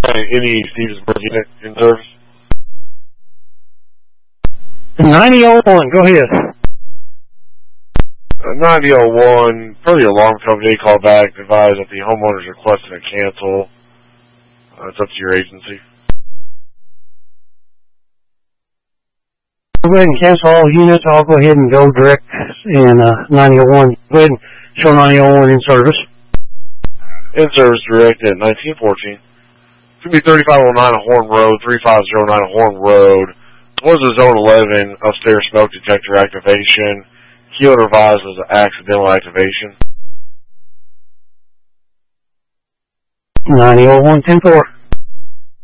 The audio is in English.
Any Stevensburg unit in service? 9001, go ahead. 9001, per the alarm company, call back, advise that the homeowner's requesting a cancel. It's up to your agency. Go ahead and cancel all units. I'll go ahead and go direct in 9001. Go ahead and show 9001 in service. In service direct at 1914. It's going to be 3509 Horn Road, 3509 Horn Road. Was a zone 11 upstairs smoke detector activation. Keel advised was an accidental activation. 9001, 10-4.